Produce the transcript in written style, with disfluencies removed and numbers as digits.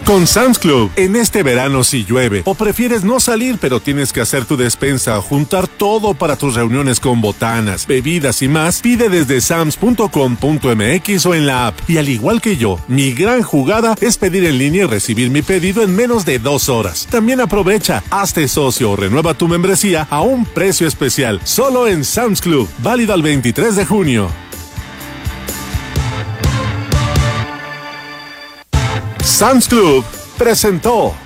Con Sam's Club, en este verano si llueve o prefieres no salir pero tienes que hacer tu despensa o juntar todo para tus reuniones con botanas, bebidas y más, pide desde sams.com.mx o en la app. Y al igual que yo, mi gran jugada es pedir en línea y recibir mi pedido en menos de 2 horas. También aprovecha, hazte socio o renueva tu membresía a un precio especial, solo en Sam's Club, válido al 23 de junio. Sam's Club presentó